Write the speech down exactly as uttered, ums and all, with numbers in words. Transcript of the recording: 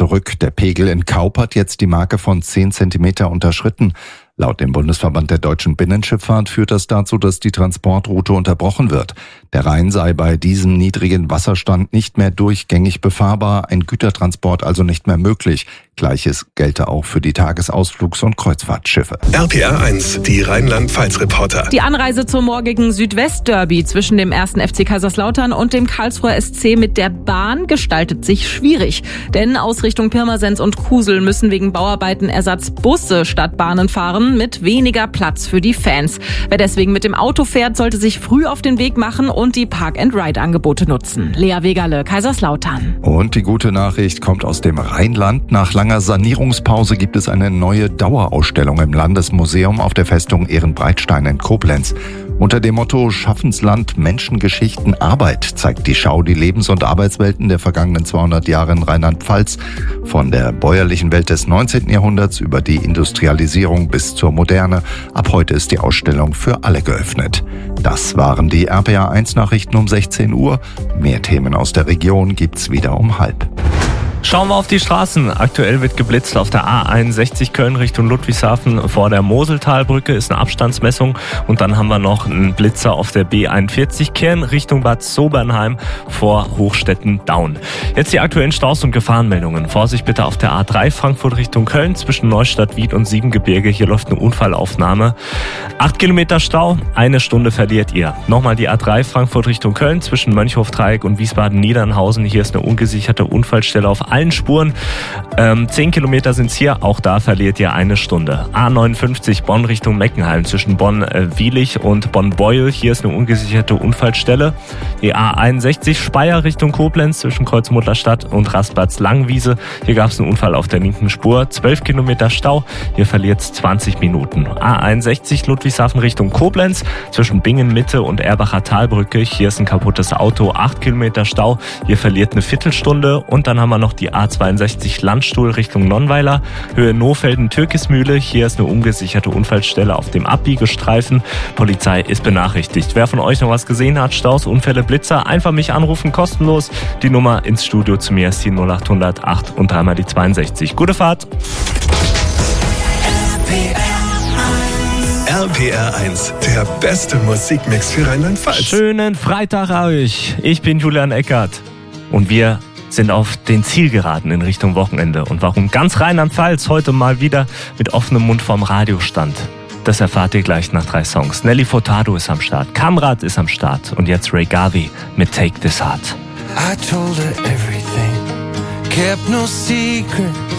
zurück. Der Pegel in Kaup hat jetzt die Marke von zehn Zentimeter unterschritten. Laut dem Bundesverband der deutschen Binnenschifffahrt führt das dazu, dass die Transportroute unterbrochen wird. Der Rhein sei bei diesem niedrigen Wasserstand nicht mehr durchgängig befahrbar, ein Gütertransport also nicht mehr möglich. Gleiches gelte auch für die Tagesausflugs- und Kreuzfahrtschiffe. R P R eins, die Rheinland-Pfalz-Reporter. Die Anreise zum morgigen Südwest-Derby zwischen dem ersten F C Kaiserslautern und dem Karlsruher S C mit der Bahn gestaltet sich schwierig. Denn aus Richtung Pirmasens und Kusel müssen wegen Bauarbeiten Ersatzbusse statt Bahnen fahren, mit weniger Platz für die Fans. Wer deswegen mit dem Auto fährt, sollte sich früh auf den Weg machen und die Park-and-Ride-Angebote nutzen. Lea Wegerle, Kaiserslautern. Und die gute Nachricht kommt aus dem Rheinland. Nach langer Sanierungspause gibt es eine neue Dauerausstellung im Landesmuseum auf der Festung Ehrenbreitstein in Koblenz. Unter dem Motto Schaffensland, Menschen, Geschichten, Arbeit zeigt die Schau die Lebens- und Arbeitswelten der vergangenen zweihundert Jahre in Rheinland-Pfalz. Von der bäuerlichen Welt des neunzehnten Jahrhunderts über die Industrialisierung bis zur Moderne. Ab heute ist die Ausstellung für alle geöffnet. Das waren die R P R eins Nachrichten um sechzehn Uhr. Mehr Themen aus der Region gibt's wieder um halb. Schauen wir auf die Straßen. Aktuell wird geblitzt auf der A einundsechzig Köln Richtung Ludwigshafen. Vor der Moseltalbrücke ist eine Abstandsmessung. Und dann haben wir noch einen Blitzer auf der B einundvierzig Kern Richtung Bad Sobernheim vor Hochstetten-Daun. Jetzt die aktuellen Staus und Gefahrenmeldungen. Vorsicht bitte auf der A drei Frankfurt Richtung Köln zwischen Neustadt, Wied und Siebengebirge. Hier läuft eine Unfallaufnahme. Acht Kilometer Stau, eine Stunde verliert ihr. Nochmal die A drei Frankfurt Richtung Köln zwischen Mönchhof-Dreieck und Wiesbaden-Niedernhausen. Hier ist eine ungesicherte Unfallstelle auf allen Spuren. Ähm, zehn Kilometer sind es hier, auch da verliert ihr eine Stunde. A neunundfünfzig Bonn Richtung Meckenheim zwischen Bonn-Wielich äh, und Bonn-Beuel. Hier ist eine ungesicherte Unfallstelle. Die A einundsechzig Speyer Richtung Koblenz zwischen Kreuzmutterstadt und Rastplatz-Langwiese. Hier gab es einen Unfall auf der linken Spur. zwölf Kilometer Stau, hier verliert es zwanzig Minuten. A einundsechzig Ludwigshafen Richtung Koblenz zwischen Bingen-Mitte und Erbacher Talbrücke. Hier ist ein kaputtes Auto. acht Kilometer Stau, hier verliert eine Viertelstunde. Und dann haben wir noch die A zweiundsechzig Landstuhl Richtung Nonnweiler, Höhe Nohfelden-Türkismühle. Hier ist eine ungesicherte Unfallstelle auf dem Abbiegestreifen. Polizei ist benachrichtigt. Wer von euch noch was gesehen hat, Staus, Unfälle, Blitzer, einfach mich anrufen, kostenlos. Die Nummer ins Studio zu mir ist die null acht null acht und dreimal die zweiundsechzig. Gute Fahrt! R P R eins, der beste Musikmix für Rheinland-Pfalz. Schönen Freitag euch. Ich bin Julian Eckert und wir sind auf den Zielgeraden in Richtung Wochenende. Und warum ganz Rheinland-Pfalz heute mal wieder mit offenem Mund vorm Radio stand, das erfahrt ihr gleich nach drei Songs. Nelly Furtado ist am Start, Kamrat ist am Start und jetzt Ray Garvey mit Take This Heart. I told her everything, kept no secrets.